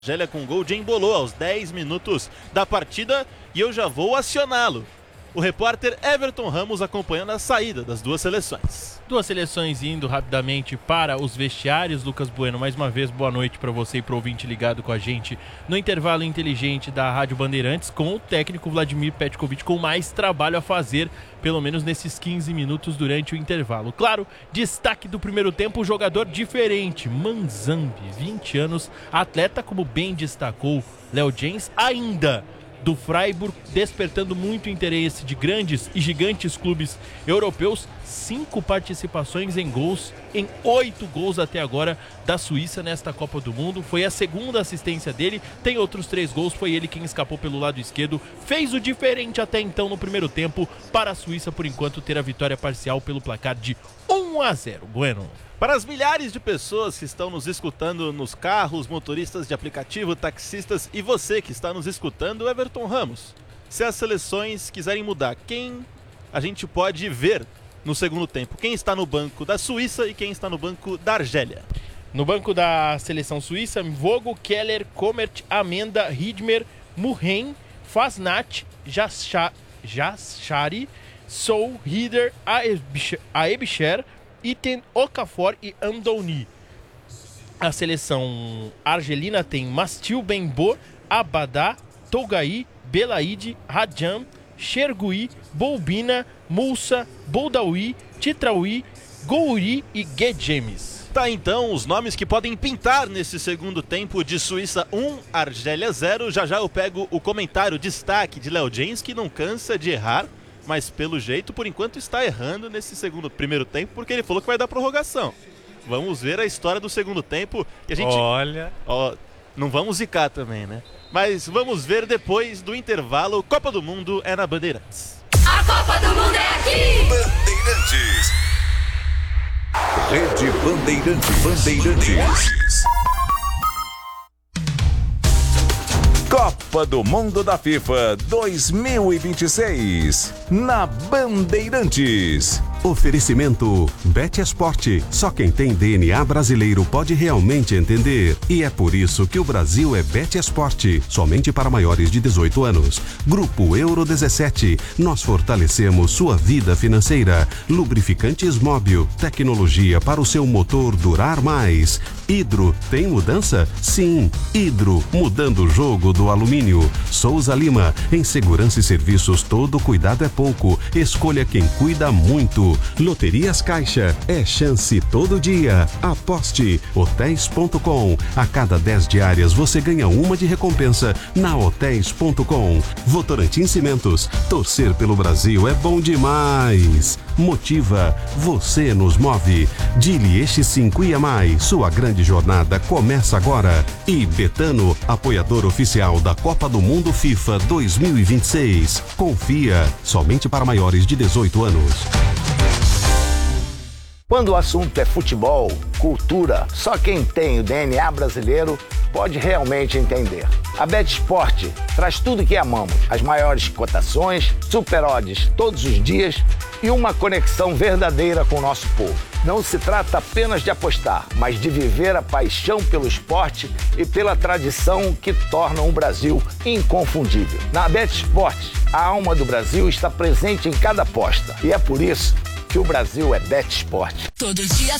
Argélia com gol de Embolô aos 10 minutos da partida e eu já vou acioná-lo. O repórter Everton Ramos acompanhando a saída das duas seleções. Duas seleções indo rapidamente para os vestiários. Lucas Bueno, mais uma vez, boa noite para você e para o ouvinte ligado com a gente no intervalo inteligente da Rádio Bandeirantes, com o técnico Vladimir Petkovic com mais trabalho a fazer, pelo menos nesses 15 minutos durante o intervalo. Claro, destaque do primeiro tempo, um jogador diferente, Manzambi, 20 anos, atleta, como bem destacou Léo Jens, ainda do Freiburg, despertando muito interesse de grandes e gigantes clubes europeus. 5 participações em gols, em 8 gols até agora da Suíça nesta Copa do Mundo. Foi a segunda assistência dele, tem outros 3 gols, foi ele quem escapou pelo lado esquerdo, fez o diferente até então no primeiro tempo para a Suíça, por enquanto, ter a vitória parcial pelo placar de 1-0. Bueno. Para as milhares de pessoas que estão nos escutando nos carros, motoristas de aplicativo, taxistas e você que está nos escutando, Everton Ramos, se as seleções quiserem mudar, quem a gente pode ver no segundo tempo? Quem está no banco da Suíça e quem está no banco da Argélia? No banco da seleção suíça, Vogel, Keller, Komert, Amenda, Hidmer, Murren, Fasnacht, Jaschari, Sou, Rieder, Aebischer, Iten, Okafor e Andoni. A seleção argelina tem Mastil, Benbo, Abadá, Tougai, Belaid, Radjam, Chergui, Boubina, Moussa, Boldaoui, Titraoui, Gouri e Guedjemes. Tá, então, os nomes que podem pintar nesse segundo tempo de Suíça 1, Argélia 0. Já eu pego o comentário, destaque de Léo Jens, que não cansa de errar, mas pelo jeito, por enquanto, está errando nesse primeiro tempo, porque ele falou que vai dar prorrogação. Vamos ver a história do segundo tempo, que a gente... Olha... não vamos zicar também, né? Mas vamos ver depois do intervalo. Copa do Mundo é na Bandeirantes. A Copa do Mundo é aqui! Bandeirantes. Rede Bandeirantes. Copa do Mundo da FIFA 2026 na Bandeirantes. Oferecimento Bet-Sport. Só quem tem DNA brasileiro pode realmente entender. E é por isso que o Brasil é Bet-Sport. Somente para maiores de 18 anos. Grupo Euro 17. Nós fortalecemos sua vida financeira. Lubrificantes Móbil. Tecnologia para o seu motor durar mais. Hidro. Tem mudança? Sim. Hidro. Mudando o jogo do alumínio. Souza Lima. Em segurança e serviços, todo cuidado é pouco. Escolha quem cuida muito. Loterias Caixa, é chance todo dia. Aposte. Hotéis.com. A cada 10 diárias você ganha uma de recompensa na Hotéis.com. Votorantim Cimentos. Torcer pelo Brasil é bom demais. Motiva. Você nos move. Dili X5 IMAI. Sua grande jornada começa agora. E Betano, apoiador oficial da Copa do Mundo FIFA 2026. Confia. Somente para maiores de 18 anos. Quando o assunto é futebol, cultura, só quem tem o DNA brasileiro pode realmente entender. A Bet-Sport traz tudo que amamos, as maiores cotações, super odds todos os dias e uma conexão verdadeira com o nosso povo. Não se trata apenas de apostar, mas de viver a paixão pelo esporte e pela tradição que tornam o Brasil inconfundível. Na Bet-Sport, a alma do Brasil está presente em cada aposta e é por isso que o Brasil é Bet-Sport. Todo dia